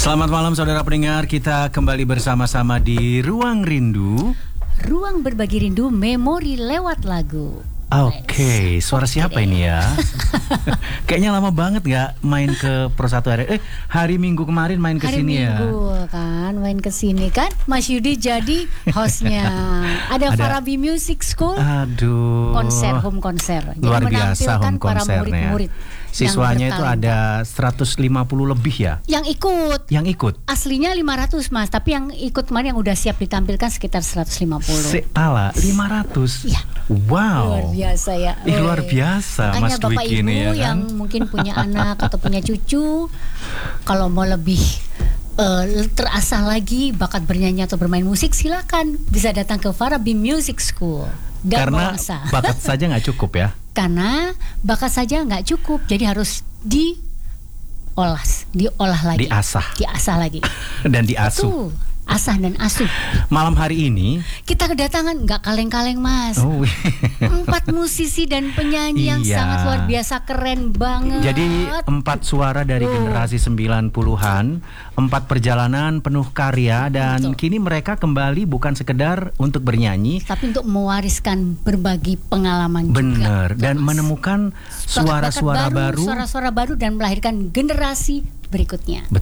Selamat malam saudara pendengar, kita kembali bersama-sama di Ruang Rindu. Ruang berbagi rindu, memori lewat lagu. Oke, suara siapa ini ya? Kayaknya lama banget gak main ke Pro 1 hari. Hari Minggu kemarin main ke sini ya. Hari Minggu kan, main ke sini kan. Mas Yudi jadi hostnya. Ada Farabi Music School. Aduh. Home konser. Luar biasa home para konsernya. murid-murid. Siswanya itu ada 150 lebih ya. Yang ikut. Aslinya 500 Mas, tapi yang ikut kemarin yang udah siap ditampilkan sekitar 150. 500. Iya. Wow. Luar biasa ya. Luar biasa. Makanya Mas Bapak Dwiki Ibu ini ya kan? yang mungkin punya anak atau punya cucu, kalau mau lebih terasah lagi bakat bernyanyi atau bermain musik, silakan bisa datang ke Farabi Music School. Dan karena bakat saja nggak cukup ya. Karena bakat saja nggak cukup, jadi harus diolah lagi, diasah lagi, dan diasuh. Tuh, asah dan asuh. Malam hari ini kita kedatangan nggak kaleng-kaleng Mas. 4 musisi dan penyanyi yang sangat luar biasa, keren banget. Jadi 4 suara dari generasi 90-an, 4 perjalanan penuh karya, dan kini mereka kembali bukan sekedar untuk bernyanyi, tapi untuk mewariskan berbagi pengalaman juga. Bener, dan menemukan suara-suara baru dan melahirkan generasi berikutnya.